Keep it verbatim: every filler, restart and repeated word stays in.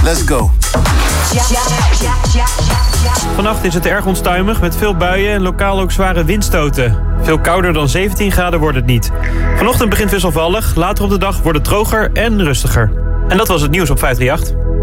Let's go. Vannacht is het erg onstuimig met veel buien en lokaal ook zware windstoten. Veel kouder dan zeventien graden wordt het niet. Vanochtend begint wisselvallig, later op de dag wordt het droger en rustiger. En dat was het nieuws op vijf drie acht.